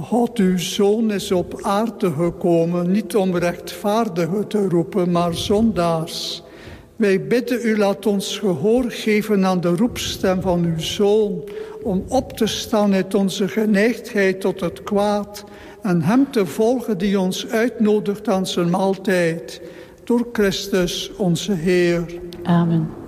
God, uw Zoon, is op aarde gekomen, niet om rechtvaardigen te roepen, maar zondaars. Wij bidden u, laat ons gehoor geven aan de roepstem van uw Zoon, om op te staan uit onze geneigdheid tot het kwaad en hem te volgen die ons uitnodigt aan zijn maaltijd. Door Christus onze Heer. Amen.